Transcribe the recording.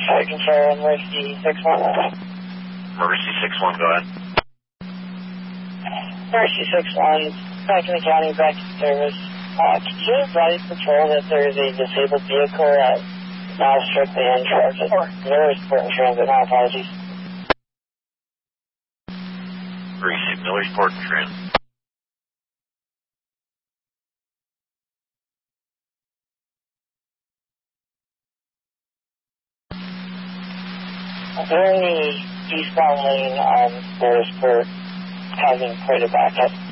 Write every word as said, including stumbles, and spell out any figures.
Flight Control, Mercy six one. Mercy six one, go ahead. Mercy six one, back in the county, back to service. Uh, could you advise patrol that there is a disabled vehicle at now strictly in transit? There is port in transit, my apologies. Mercy, Millersport in transit. We're in the eastbound lane on Millersport, having quite a backup.